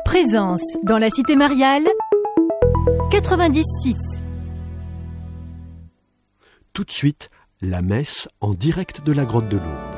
Présence dans la cité mariale 90.6. Tout de suite, la messe en direct de la grotte de Lourdes.